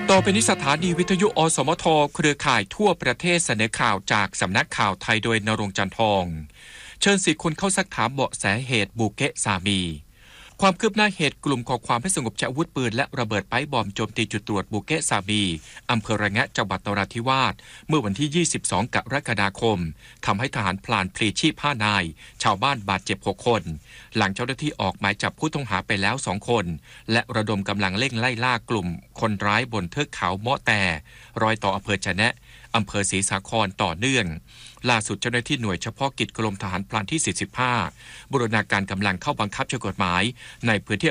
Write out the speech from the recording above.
ต่อไปนี้สถานีวิทยุอสมทเครือข่ายทั่วประเทศเสนอข่าวจากสำนักข่าวไทยโดยณรงค์ จันทองเชิญ4 คนเข้าซักถามเบาะแสเหตุบูเกะสามีความคืบหน้าเหตุกลุ่มก่อความไม่สงบใช้อาวุธปืนและระเบิดไปบอมโจมตีจุดตรวจบูเกะสามีอำเภอระแงะจังหวัดนราธิวาสเมื่อวันที่ 22 กรกฎาคมทำให้ทหารพลานพลีชีพ 5 นายชาวบ้านบาดเจ็บ 6 คนหลังเจ้าหน้าที่ออกหมายจับผู้ต้องหาไปแล้ว 2 คนและระดมกำลังเร่งไล่ล่ากลุ่มคนร้ายบนเทือกเขาเมาะแต่รอยต่ออำเภอจะแนะอำเภอศรีสาครต่อเนื่องล่าสุดเจ้าหน้าที่หน่วยเฉพาะกิจกรมทหารพรานที่ 45บูรณาการกำลังเข้าบังคับใช้กฎหมายในพื้นที่